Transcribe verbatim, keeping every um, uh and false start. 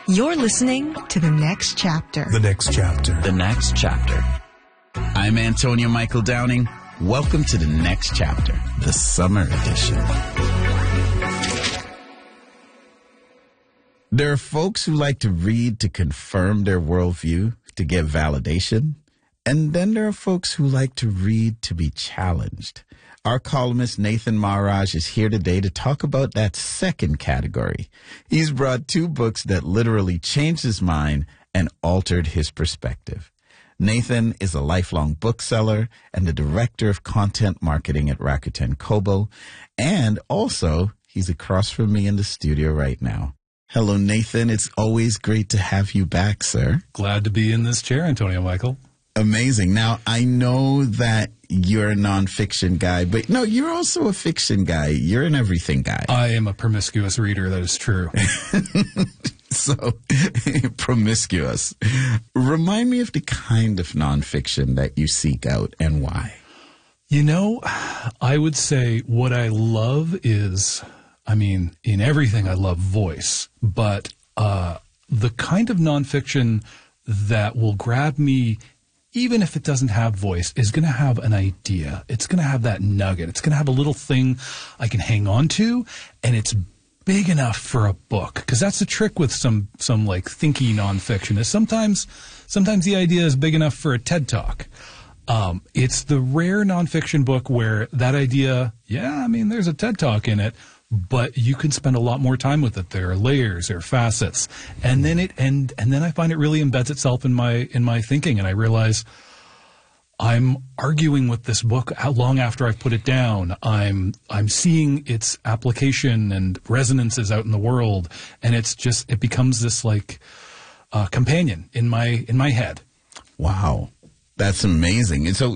You're listening to The Next Chapter. The Next Chapter. The Next Chapter. I'm Antonio Michael Downing. Welcome to The Next Chapter, the summer edition. There are folks who like to read to confirm their worldview, to get validation. And then there are folks who like to read to be challenged. Our columnist Nathan Maharaj is here today to talk about that second category. He's brought two books that literally changed his mind and altered his perspective. Nathan is a lifelong bookseller and the director of content marketing at Rakuten Kobo. And also, he's across from me in the studio right now. Hello, Nathan. It's always great to have you back, sir. Glad to be in this chair, Antonio Michael. Amazing. Now, I know that you're a nonfiction guy, but no, you're also a fiction guy. You're an everything guy. I am a promiscuous reader, that is true. So, promiscuous. Remind me of the kind of nonfiction that you seek out and why. You know, I would say what I love is, I mean, in everything I love voice, but uh, the kind of nonfiction that will grab me, even if it doesn't have voice, is going to have an idea. It's going to have that nugget. It's going to have a little thing I can hang on to, and it's big enough for a book. Because that's the trick with some some like thinky nonfiction is sometimes sometimes the idea is big enough for a TED Talk. Um, it's the rare nonfiction book where that idea, yeah, I mean, there's a TED Talk in it, but you can spend a lot more time with it. There are layers, there are facets, and then it and and then I find it really embeds itself in my in my thinking, and I realize I'm arguing with this book long after I've put it down. I'm I'm seeing its application and resonances out in the world, and it's just it becomes this like uh, companion in my in my head. Wow. That's amazing. And so